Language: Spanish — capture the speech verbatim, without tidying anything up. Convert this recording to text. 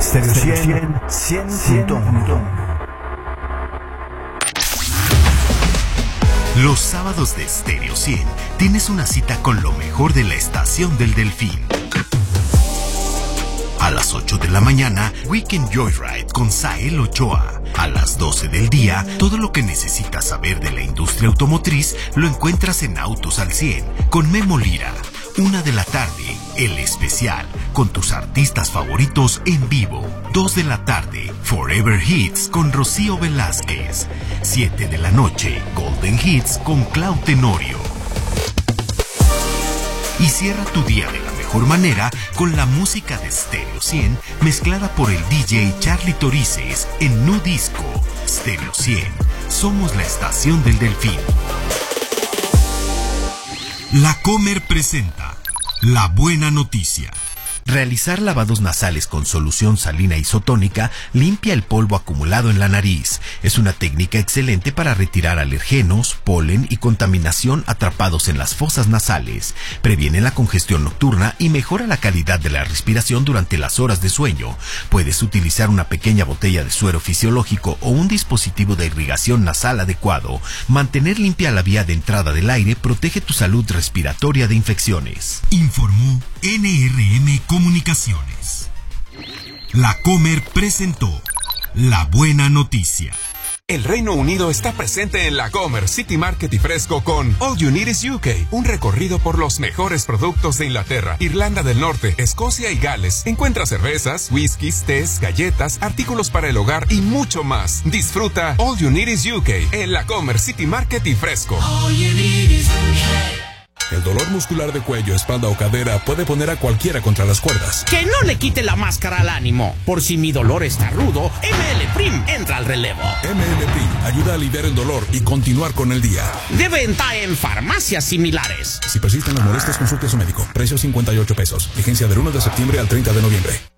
Stereo cien, cien punto uno. Los sábados de Stereo cien tienes una cita con lo mejor de la estación del Delfín. A las ocho de la mañana, Weekend Joyride con Sael Ochoa. A las doce del día, todo lo que necesitas saber de la industria automotriz lo encuentras en Autos al cien con Memo Lira. Una de la tarde, El Especial, con tus artistas favoritos en vivo. Dos de la tarde, Forever Hits con Rocío Velázquez. Siete de la noche, Golden Hits con Clau Tenorio. Y cierra tu día de la mejor manera con la música de Stereo cien mezclada por el D J Charlie Torices en Nu Disco. Stereo cien, somos la estación del Delfín. La Comer presenta La Buena Noticia. Realizar lavados nasales con solución salina isotónica limpia el polvo acumulado en la nariz. Es una técnica excelente para retirar alergenos, polen y contaminación atrapados en las fosas nasales. Previene la congestión nocturna y mejora la calidad de la respiración durante las horas de sueño. Puedes utilizar una pequeña botella de suero fisiológico o un dispositivo de irrigación nasal adecuado. Mantener limpia la vía de entrada del aire protege tu salud respiratoria de infecciones. Informó N R M Comunicaciones. La Comer presentó La Buena Noticia. El Reino Unido está presente en la Comer City Market y Fresco con All You Need is U K, un recorrido por los mejores productos de Inglaterra, Irlanda del Norte, Escocia y Gales. Encuentra cervezas, whiskies, tés, galletas, artículos para el hogar y mucho más. Disfruta All You Need is U K en la Comer City Market y Fresco. All you need is U K. El dolor muscular de cuello, espalda o cadera puede poner a cualquiera contra las cuerdas. Que no le quite la máscara al ánimo. Por si mi dolor está rudo, M L Prim entra al relevo. M L Prim ayuda a aliviar el dolor y continuar con el día. De venta en farmacias similares. Si persisten las molestias, consulte a su médico. Precio cincuenta y ocho pesos. Vigencia del uno de septiembre al treinta de noviembre.